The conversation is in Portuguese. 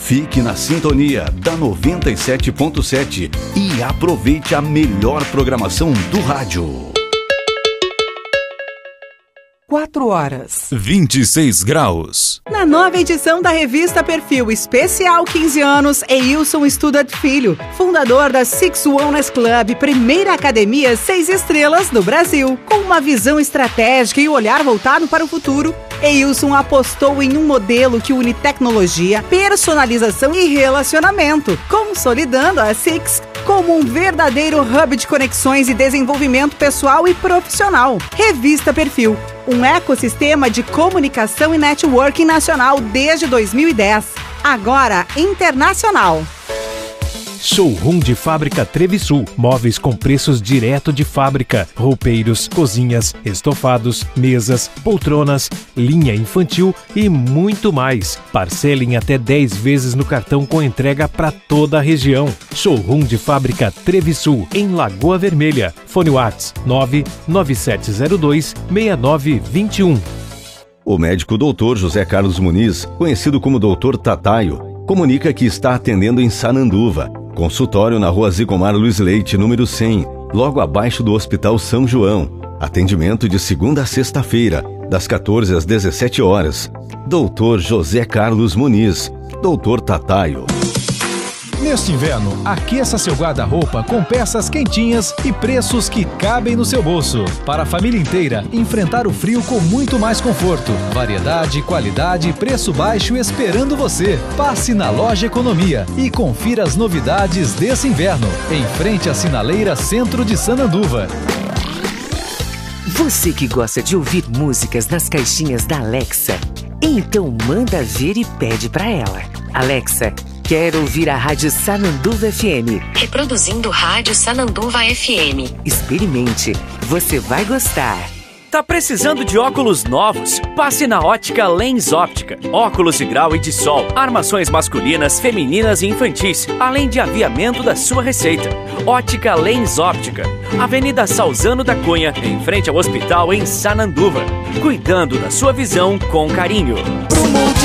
Fique na sintonia da 97.7 e aproveite a melhor programação do rádio. 4h26. Na nova edição da revista Perfil Especial 15 anos, Eilson Studart Filho, fundador da Six Wellness Club, primeira academia 6 estrelas do Brasil. Com uma visão estratégica e olhar voltado para o futuro, Eilson apostou em um modelo que une tecnologia, personalização e relacionamento, consolidando a Six como um verdadeiro hub de conexões e desenvolvimento pessoal e profissional. Revista Perfil, um ecossistema de comunicação e networking nacional desde 2010, agora internacional. Showroom de Fábrica Trevisul. Móveis com preços direto de fábrica. Roupeiros, cozinhas, estofados, mesas, poltronas, linha infantil e muito mais. Parcelem até 10 vezes no cartão com entrega para toda a região. Showroom de Fábrica Trevisul, em Lagoa Vermelha. Fone WhatsApp 99702-6921. O médico Dr. José Carlos Muniz, conhecido como Dr. Tataio, comunica que está atendendo em Sananduva. Consultório na Rua Zigomar Luiz Leite, número 100, logo abaixo do Hospital São João. Atendimento de segunda a sexta-feira, das 14 às 17 horas. Dr. José Carlos Muniz, Dr. Tataio. Neste inverno, aqueça seu guarda-roupa com peças quentinhas e preços que cabem no seu bolso. Para a família inteira, enfrentar o frio com muito mais conforto. Variedade, qualidade e preço baixo esperando você. Passe na Loja Economia e confira as novidades desse inverno. Em frente à Sinaleira Centro de Sananduva. Você que gosta de ouvir músicas nas caixinhas da Alexa, então manda ver e pede pra ela. Alexa, quero ouvir a Rádio Sananduva FM. Reproduzindo Rádio Sananduva FM. Experimente, você vai gostar. Tá precisando de óculos novos? Passe na Ótica Lens Óptica. Óculos de grau e de sol, armações masculinas, femininas e infantis, além de aviamento da sua receita. Ótica Lens Óptica. Avenida Salzano da Cunha, em frente ao hospital em Sananduva. Cuidando da sua visão com carinho.